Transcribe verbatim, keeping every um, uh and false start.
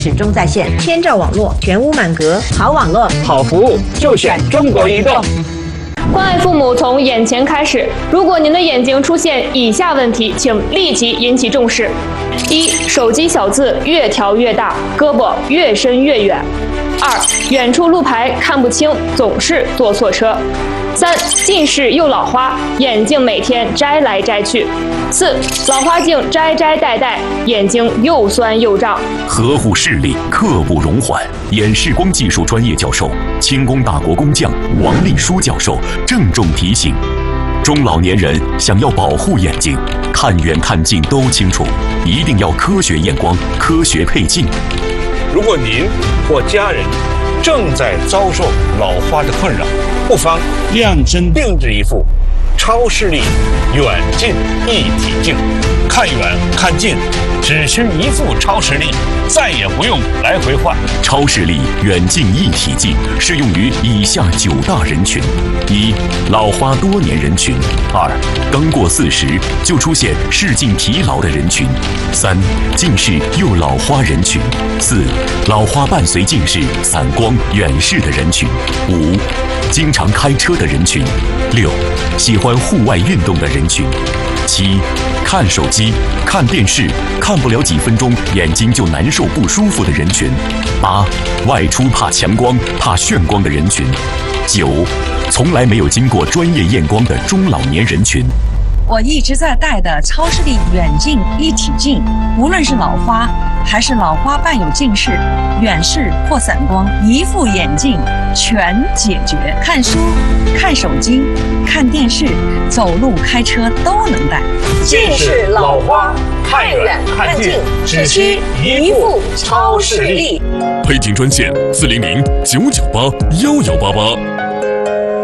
始终在线，千兆网络，全屋满格，好网络， 好服务，就选中国移动。 关爱父母从眼前开始。如果您的眼睛出现以下问题，请立即引起重视：一、手机小字越调越大，胳膊越伸越远；二、远处路牌看不清，总是坐错车；三、近视又老花，眼镜每天摘来摘去；四、老花镜摘摘戴戴，眼睛又酸又胀。 呵护视力，刻不容缓。眼视光技术专业教授、清宫大国工匠王立书教授郑重提醒：中老年人想要保护眼睛，看远看近都清楚，一定要科学验光、科学配镜。 如果您或家人正在遭受老花的困扰，不妨量身定制一副超视力远近一体镜，看远看近只需一副超视力，再也不用来回换。 超视力远近一体镜适用于以下九大人群：一、老花多年人群；二、刚过四十就出现视镜疲劳的人群；三、近视又老花人群；四、老花伴随近视、散光、远视的人群；五、经常开车的人群；六、喜欢户外运动的人群；七、看手机、看电视看不了几分钟眼睛就难受不舒服的人群；八、外出怕强光、怕眩光的人群；九、从来没有经过专业验光的中老年人群。 我一直在戴的超视力远近一体镜，无论是老花还是老花伴有近视、远视或散光，一副眼镜全解决。看书、看手机、看电视、走路、开车都能戴。 近视、老花，看远看近，只需一副超视力。 配镜专线：四零零九九八幺幺八八。